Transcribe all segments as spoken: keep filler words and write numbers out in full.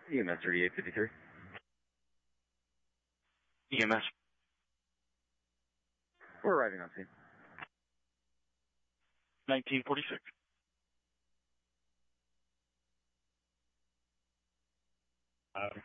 E M S thirty-eight fifty-three. E M S. We're arriving on scene. nineteen forty-six. Um,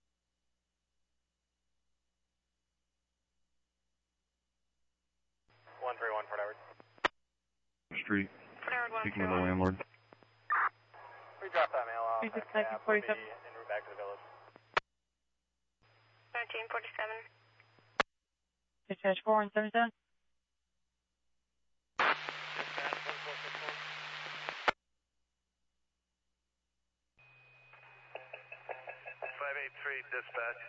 one three one, Fort Edward. Street. Fort Edward one Speaking three with the one. landlord. We dropped that mail off. Is it Yeah, nineteen we'll be forty-seven? en route back to the village. nineteen forty-seven. Dispatch four one seven seven. five eight three, dispatch.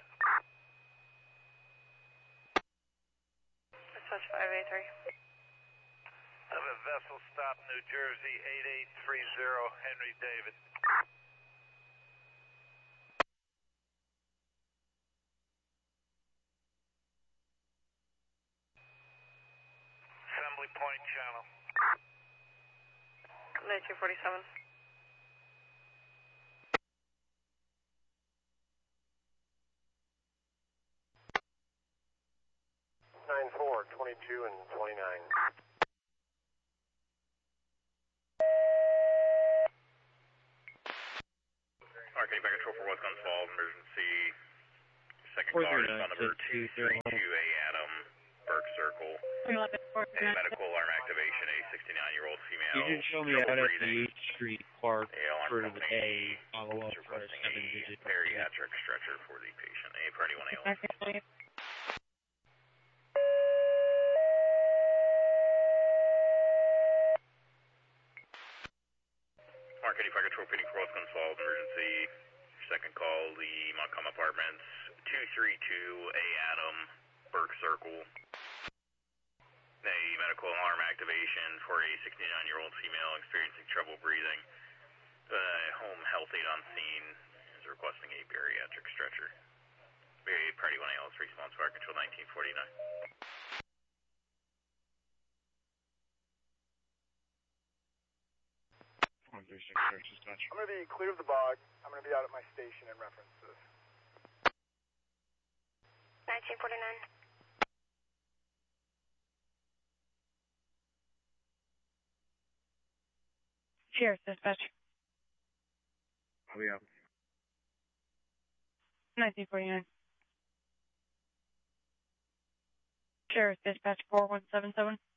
Dispatch five eight three. I have a vessel stop New Jersey eight eight three zero, Henry David. Assembly Point Channel. nineteen forty-seven. nine four, twenty-two and twenty-nine. Arcade back control for what's unsolved, emergency. Second Four caller zero is on nine, number two two zero. three two A Adam, Burke Circle. A medical alarm activation, a sixty-nine-year-old female. You can show me trouble out at breathing. the eighth Street Park A alarm for the company A follow-up is for a requesting seven-digit. a bariatric stretcher for the patient. A party one A L. Arcade Fire Control Feeding for what's unsolved, emergency. Second call, the Montcalm Apartments, two three two A Adam, Burke Circle. A medical alarm activation for a sixty-nine-year-old female experiencing trouble breathing. Uh, home health aide on scene is requesting a bariatric stretcher. A party one A L is response fire control nineteen forty-nine. one three six search dispatch. I'm going to be clear of the bog. I'm going to be out at my station in reference to this. nineteen forty-nine. Cheers, dispatch. Oh, yeah. nineteen forty-nine. Cheers, dispatch four one seven seven.